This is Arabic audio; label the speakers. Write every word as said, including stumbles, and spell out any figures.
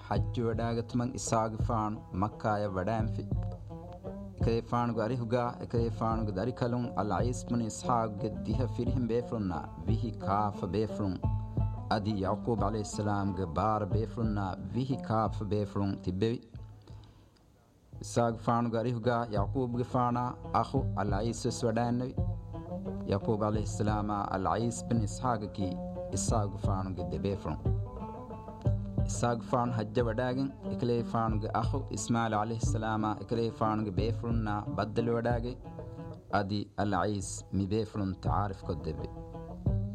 Speaker 1: حج وداغت من إساق فان مكة يودان في كي فان غاري هغا كي فان غاري كلون العيس بن إسحاق قديها فيهم بيفرنا فيه كاف بيفرن أدي يعقوب عليه السلام غبار بيفرنا فيه كاف بيفرن تبي إساق فان غاري هغا يعقوب غفانا أخو العيس سودان يعقوب عليه السلام العيس بن إسحاق كي إساق فان قد بيفرن إساق فان حج وداغن إكلي فان أخو إسماعيل عليه السلام إكلي فان بيفرن بدل وداغي أدي العيس مي بيفرن تعارف قد بي